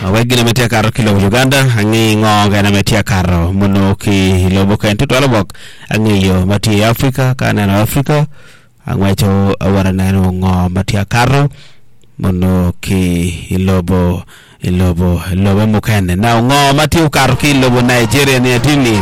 wegina metia karo kilo Uganda angi ngoga na metia karo mono ki lobo kan to alobok angi yo mati Africa kana na Africa angwacho awara na ngo matia karo mono ki lobo mukane na ngo mati karo ki lobo Nigeria ni atini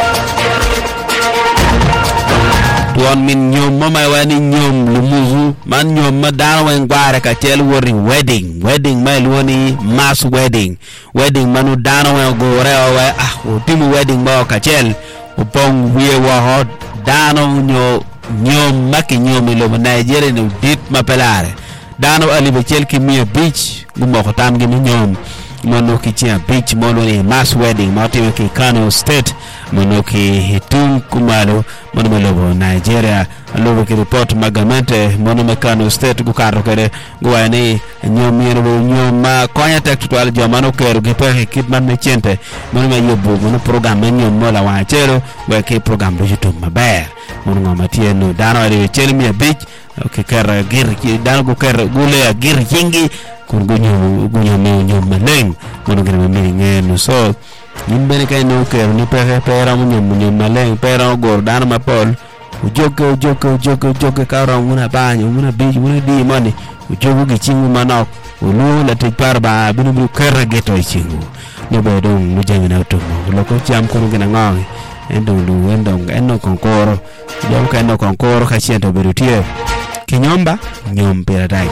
tuan min nyom mama wani nyom lumuzu man nyom madana wen gwara ka tel wori wedding mai luoni mass wedding manu dana wen go rewa timu wedding ba ka tel upong wie wa hot dana nyom maki nyom lo Nigeria no dit mapelare dana ali be tel ki mi beach gumo ko tam gi nyom mono ki tia beach mono ni mass wedding matiwe ki Kano State mono ki hitung kumalo mono melobo Nigeria alobo ki report magamente mono me Kano State gukaro kere guwane nyom ma konya tek tutwal jomano kero gipe kitman me chente mono me yobu mono program nyom mola wachero we ki program do YouTube maber mono ngamatie no dano ali chelmi beach ki kera gir ki dano go kera gule gir jingi kun gunyo maleng mono gina ngeno so nimbene kay no kero ni pera munyo maleng pera gor dana mapol ujoke kara muna banyo muna biji muna di mani ujogo gi chingu manok ulu la te parba binu kera geto chingu no bedo mujami na utumo loko cham kono gina ngangi endo konkoro jom ka endo konkoro ka chiento berutie kinyomba nyompira dai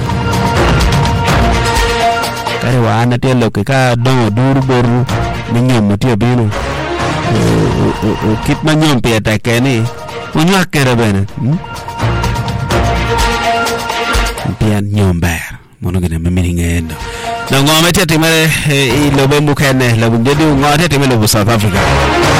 kare wana telo ke ka don duru boru nyom mutio binu kit ma nyom pe ta keni unya kere bene pian nyomba mono gene memini ngendo na ngome tete mare ilo bembu kene la bundedu ngote tete mele South Africa